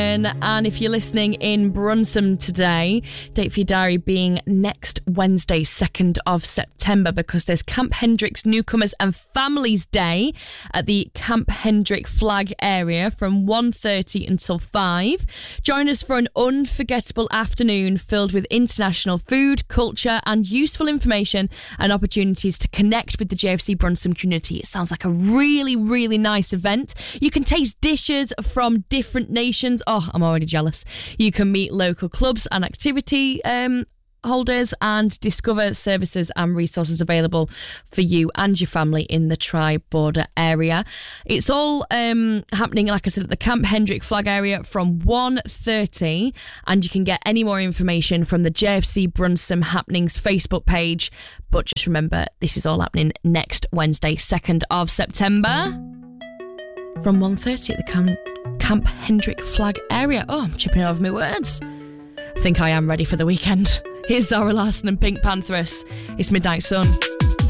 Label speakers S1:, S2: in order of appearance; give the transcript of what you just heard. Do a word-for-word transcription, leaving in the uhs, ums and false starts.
S1: And if you're listening in Brunsum today, date for your diary being next Wednesday, second of September, because there's Camp Hendrick's Newcomers and Families Day at the Camp Hendrick Flag area from one thirty until five. Join us for an unforgettable afternoon filled with international food, culture and useful information and opportunities to connect with the J F C Brunsum community. It sounds like a really, really nice event. You can taste dishes from different nations. Oh, I'm already jealous. You can meet local clubs and activity um, holders and discover services and resources available for you and your family in the Tri-Border area. It's all um, happening, like I said, at the Camp Hendrick Flag area from one thirty, and you can get any more information from the J F C Brunsum Happenings Facebook page. But just remember, this is all happening next Wednesday, second of September. From one thirty at the Camp, Camp Hendrick Flag area. Oh, I'm tripping over my words. I think I am ready for the weekend. Here's Zara Larsson and Pink Pantheress. It's Midnight Sun.